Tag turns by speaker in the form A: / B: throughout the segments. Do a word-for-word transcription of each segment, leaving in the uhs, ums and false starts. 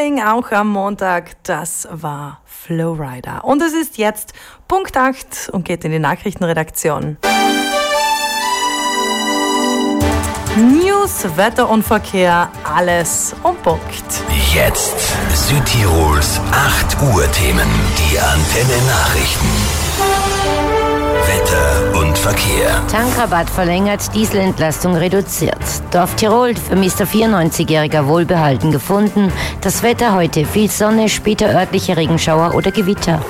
A: Frühling auch am Montag, das war Flowrider. Und es ist jetzt Punkt acht und geht in die Nachrichtenredaktion. News, Wetter und Verkehr, alles um Punkt.
B: Jetzt Südtirols acht Uhr Themen, die Antenne Nachrichten. Wetter und Verkehr.
C: Tankrabatt verlängert, Dieselentlastung reduziert. Dorf Tirol, vermisster vierundneunzigjähriger wohlbehalten gefunden. Das Wetter heute, viel Sonne, später örtliche Regenschauer oder Gewitter.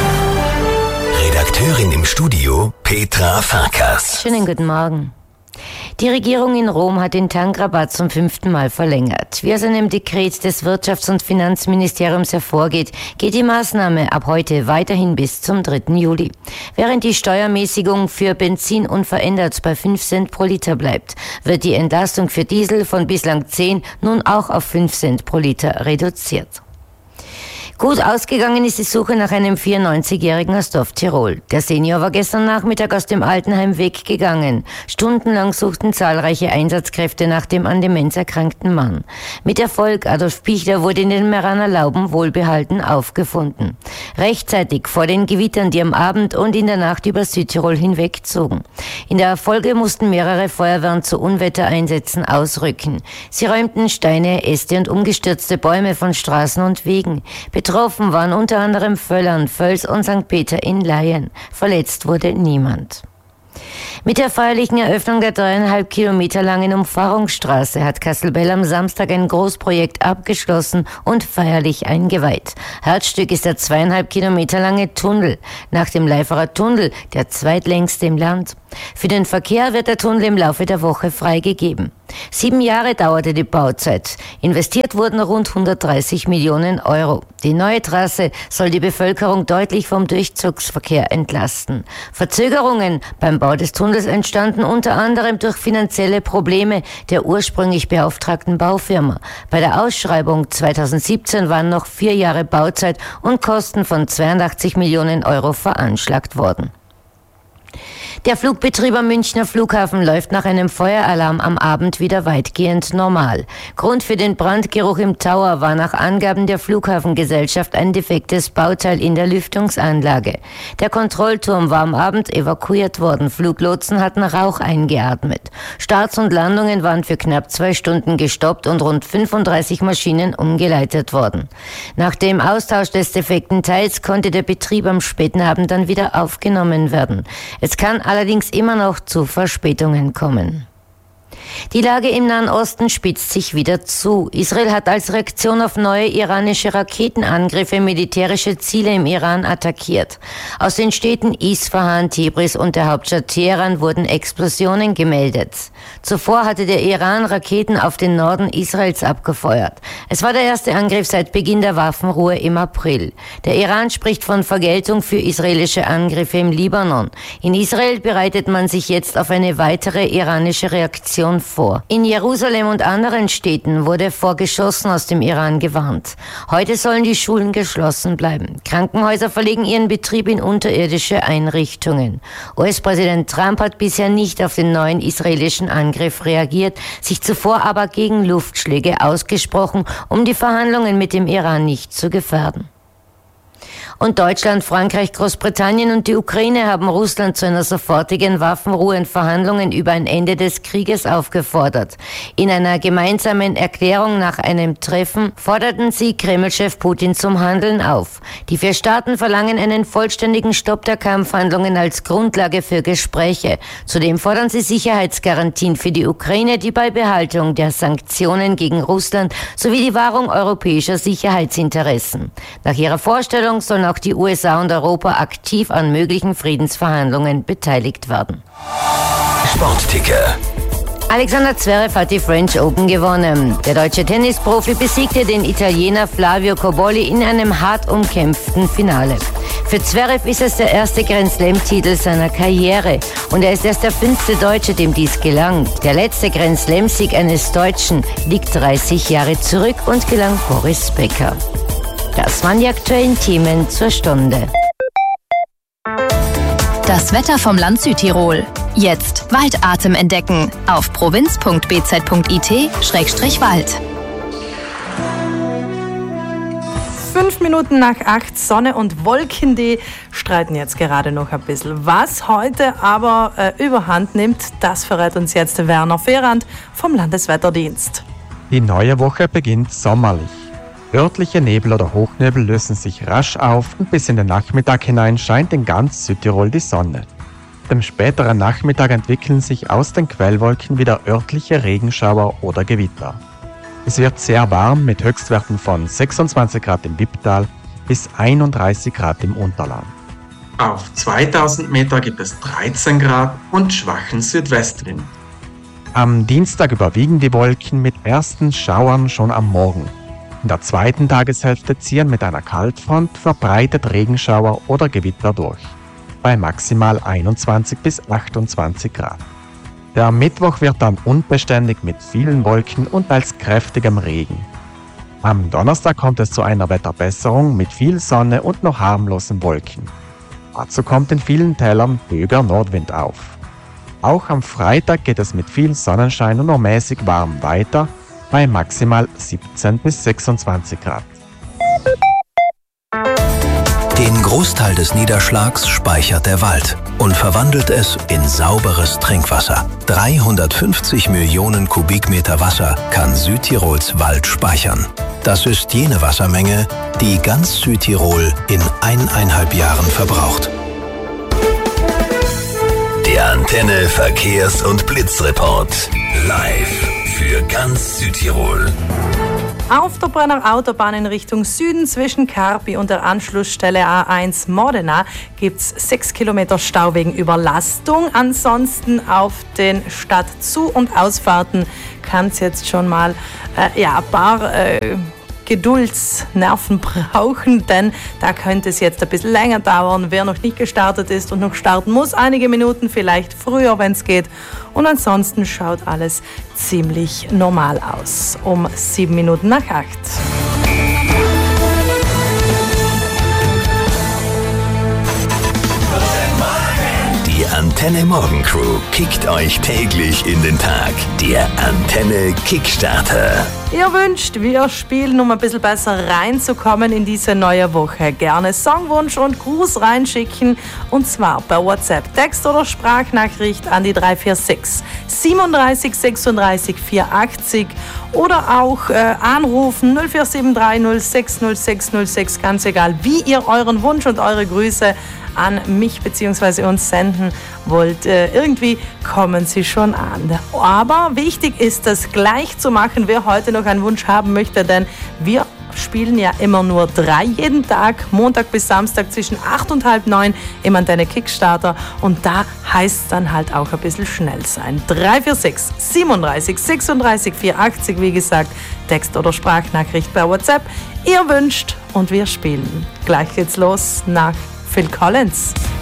B: Redakteurin im Studio, Petra Farkas.
C: Schönen guten Morgen. Die Regierung in Rom hat den Tankrabatt zum fünften Mal verlängert. Wie aus einem Dekret des Wirtschafts- und Finanzministeriums hervorgeht, geht die Maßnahme ab heute weiterhin bis zum dritten Juli. Während die Steuermäßigung für Benzin unverändert bei fünf Cent pro Liter bleibt, wird die Entlastung für Diesel von bislang zehn nun auch auf fünf Cent pro Liter reduziert. Gut ausgegangen ist die Suche nach einem vierundneunzigjährigen aus Dorf Tirol. Der Senior war gestern Nachmittag aus dem Altenheim weggegangen. Stundenlang suchten zahlreiche Einsatzkräfte nach dem an Demenz erkrankten Mann. Mit Erfolg, Adolf Pichler wurde in den Meraner Lauben wohlbehalten aufgefunden. Rechtzeitig vor den Gewittern, die am Abend und in der Nacht über Südtirol hinwegzogen. In der Folge mussten mehrere Feuerwehren zu Unwettereinsätzen ausrücken. Sie räumten Steine, Äste und umgestürzte Bäume von Straßen und Wegen. Betroffen waren unter anderem Völlern, Völs und Sankt Peter in Laien. Verletzt wurde niemand. Mit der feierlichen Eröffnung der dreieinhalb Kilometer langen Umfahrungsstraße hat Kasselbell am Samstag ein Großprojekt abgeschlossen und feierlich eingeweiht. Herzstück ist der zweieinhalb Kilometer lange Tunnel, nach dem Leiferer Tunnel, der zweitlängste im Land. Für den Verkehr wird der Tunnel im Laufe der Woche freigegeben. Sieben Jahre dauerte die Bauzeit. Investiert wurden rund hundertdreißig Millionen Euro. Die neue Trasse soll die Bevölkerung deutlich vom Durchzugsverkehr entlasten. Verzögerungen beim Bau des Tunnels entstanden unter anderem durch finanzielle Probleme der ursprünglich beauftragten Baufirma. Bei der Ausschreibung zweitausendsiebzehn waren noch vier Jahre Bauzeit und Kosten von zweiundachtzig Millionen Euro veranschlagt worden. Der Flugbetrieb am Münchner Flughafen läuft nach einem Feueralarm am Abend wieder weitgehend normal. Grund für den Brandgeruch im Tower war nach Angaben der Flughafengesellschaft ein defektes Bauteil in der Lüftungsanlage. Der Kontrollturm war am Abend evakuiert worden. Fluglotsen hatten Rauch eingeatmet. Starts und Landungen waren für knapp zwei Stunden gestoppt und rund fünfunddreißig Maschinen umgeleitet worden. Nach dem Austausch des defekten Teils konnte der Betrieb am späten Abend dann wieder aufgenommen werden. Es kann allerdings immer noch zu Verspätungen kommen. Die Lage im Nahen Osten spitzt sich wieder zu. Israel hat als Reaktion auf neue iranische Raketenangriffe militärische Ziele im Iran attackiert. Aus den Städten Isfahan, Tibris und der Hauptstadt Teheran wurden Explosionen gemeldet. Zuvor hatte der Iran Raketen auf den Norden Israels abgefeuert. Es war der erste Angriff seit Beginn der Waffenruhe im April. Der Iran spricht von Vergeltung für israelische Angriffe im Libanon. In Israel bereitet man sich jetzt auf eine weitere iranische Reaktion vor. In Jerusalem und anderen Städten wurde vor Geschossen aus dem Iran gewarnt. Heute sollen die Schulen geschlossen bleiben. Krankenhäuser verlegen ihren Betrieb in unterirdische Einrichtungen. U S-Präsident Trump hat bisher nicht auf den neuen israelischen Angriff reagiert, sich zuvor aber gegen Luftschläge ausgesprochen, um die Verhandlungen mit dem Iran nicht zu gefährden. Und Deutschland, Frankreich, Großbritannien und die Ukraine haben Russland zu einer sofortigen Waffenruhe und Verhandlungen über ein Ende des Krieges aufgefordert. In einer gemeinsamen Erklärung nach einem Treffen forderten sie Kreml-Chef Putin zum Handeln auf. Die vier Staaten verlangen einen vollständigen Stopp der Kampfhandlungen als Grundlage für Gespräche. Zudem fordern sie Sicherheitsgarantien für die Ukraine, die Beibehaltung der Sanktionen gegen Russland sowie die Wahrung europäischer Sicherheitsinteressen. Nach ihrer Vorstellung sollen auch die U S A und Europa aktiv an möglichen Friedensverhandlungen beteiligt werden.
B: Sportticker.
C: Alexander Zverev hat die French Open gewonnen. Der deutsche Tennisprofi besiegte den Italiener Flavio Cobolli in einem hart umkämpften Finale. Für Zverev ist es der erste Grand-Slam-Titel seiner Karriere und er ist erst der fünfte Deutsche, dem dies gelang. Der letzte Grand-Slam-Sieg eines Deutschen liegt dreißig Jahre zurück und gelang Boris Becker. Das waren die aktuellen Themen zur Stunde.
D: Das Wetter vom Land Südtirol. Jetzt Waldatem entdecken auf provinz punkt b z punkt i t Schrägstrich Wald.
A: Fünf Minuten nach acht, Sonne und Wolken, die streiten jetzt gerade noch ein bisschen. Was heute aber äh, überhand nimmt, das verrät uns jetzt Werner Ferrand vom Landeswetterdienst.
E: Die neue Woche beginnt sommerlich. Örtliche Nebel oder Hochnebel lösen sich rasch auf und bis in den Nachmittag hinein scheint in ganz Südtirol die Sonne. Am späteren Nachmittag entwickeln sich aus den Quellwolken wieder örtliche Regenschauer oder Gewitter. Es wird sehr warm mit Höchstwerten von sechsundzwanzig Grad im Wipptal bis einunddreißig Grad im Unterland. Auf zweitausend Meter gibt es dreizehn Grad und schwachen Südwestwind. Am Dienstag überwiegen die Wolken mit ersten Schauern schon am Morgen. In der zweiten Tageshälfte ziehen mit einer Kaltfront verbreitet Regenschauer oder Gewitter durch, bei maximal einundzwanzig bis achtundzwanzig Grad. Der Mittwoch wird dann unbeständig mit vielen Wolken und teils kräftigem Regen. Am Donnerstag kommt es zu einer Wetterbesserung mit viel Sonne und noch harmlosen Wolken. Dazu kommt in vielen Tälern höher Nordwind auf. Auch am Freitag geht es mit viel Sonnenschein und nur mäßig warm weiter, bei maximal siebzehn bis sechsundzwanzig Grad.
B: Den Großteil des Niederschlags speichert der Wald und verwandelt es in sauberes Trinkwasser. dreihundertfünfzig Millionen Kubikmeter Wasser kann Südtirols Wald speichern. Das ist jene Wassermenge, die ganz Südtirol in eineinhalb Jahren verbraucht. Der Antenne Verkehrs- und Blitzreport. Live für ganz Südtirol.
A: Auf der Brenner Autobahn in Richtung Süden zwischen Carpi und der Anschlussstelle A eins Modena gibt es sechs Kilometer Stau wegen Überlastung. Ansonsten auf den Stadtzu- und Ausfahrten kann es jetzt schon mal äh, ja, ein paar äh, Geduldsnerven brauchen, denn da könnte es jetzt ein bisschen länger dauern. Wer noch nicht gestartet ist und noch starten muss, einige Minuten vielleicht früher, wenn es geht. Und ansonsten schaut alles ziemlich normal aus. Um sieben Minuten nach acht.
B: Die Antenne Morgen Crew kickt euch täglich in den Tag. Der Antenne Kickstarter.
A: Ihr wünscht, wir spielen, um ein bisschen besser reinzukommen in diese neue Woche. Gerne Songwunsch und Gruß reinschicken. Und zwar per WhatsApp, Text- oder Sprachnachricht an die drei vier sechs siebenunddreißig sechsunddreißig vierundachtzig oder auch äh, anrufen null vier sieben drei null sechs null sechs null sechs. Ganz egal, wie ihr euren Wunsch und eure Grüße an mich bzw. uns senden wollt. Äh, irgendwie kommen sie schon an. Aber wichtig ist, das gleich zu machen, wer heute noch einen Wunsch haben möchte, denn wir spielen ja immer nur drei jeden Tag, Montag bis Samstag zwischen acht und halb neun im Antenne Kickstarter und da heißt es dann halt auch ein bisschen schnell sein. drei vier sechs siebenunddreißig sechsunddreißig vierundachtzig, wie gesagt, Text- oder Sprachnachricht per WhatsApp. Ihr wünscht und wir spielen. Gleich geht's los nach Phil Collins.